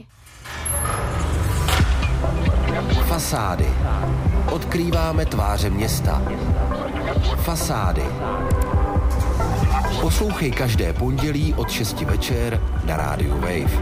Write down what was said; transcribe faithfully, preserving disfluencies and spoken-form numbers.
Fasády. Fasády. Odkrýváme tváře města. Fasády. Poslouchej každé pondělí od šesti večer na rádiu Wave.